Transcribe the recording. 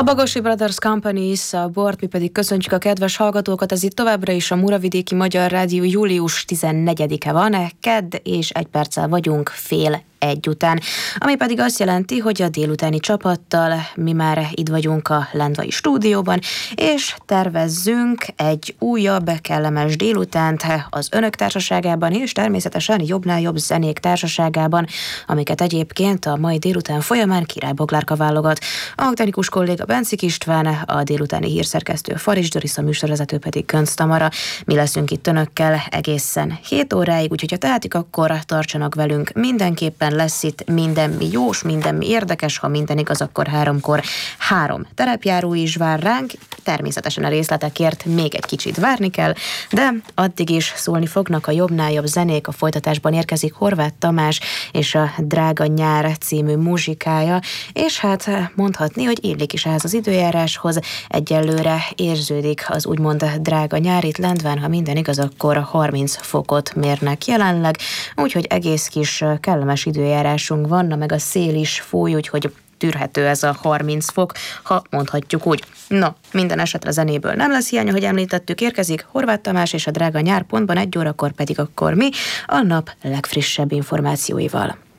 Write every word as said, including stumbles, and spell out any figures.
A Bagosi Brothers Company issza a bort, mi pedig köszöntjük a kedves hallgatókat. Ez itt továbbra is a Muravidéki Magyar Rádió. Július tizennegyedike van, kedd, és egy perccel vagyunk fél egy után. Ami pedig azt jelenti, hogy a délutáni csapattal mi már itt vagyunk a Lendvai stúdióban, és tervezzünk egy újabb, kellemes délutánt az önök társaságában, és természetesen jobbnál jobb zenék társaságában, amiket egyébként a mai délután folyamán Király Boglárka válogat. A hangtechnikus kolléga Bencik István, a délutáni hírszerkesztő Faris Doris, a műsorvezető pedig Könc Tamara. Mi leszünk itt önökkel egészen hét óráig, úgyhogy ha tehetik, akkor tartsanak velünk mindenképpen. Lesz itt mindenmi jós, mindenmi érdekes, ha minden igaz, akkor háromkor három terepjáró is vár ránk. Természetesen a részletekért még egy kicsit várni kell, de addig is szólni fognak a jobbnál jobb zenék. A folytatásban érkezik Horváth Tamás és a Drága nyár című muzsikája, és hát mondhatni, hogy illik is ehhez az időjáráshoz. Egyelőre érződik az úgymond drága nyár itt Lendván, ha minden igaz, akkor harminc fokot mérnek jelenleg, úgyhogy egész kis kellemes időjárásunk van, na meg a szél is fúj, úgyhogy tűrhető ez a harminc fok, ha mondhatjuk úgy. Na, minden esetre zenéből nem lesz hiány, ahogy említettük, érkezik Horváth Tamás és a Drága nyár, pontban egy órakor pedig akkor mi a nap legfrissebb információival.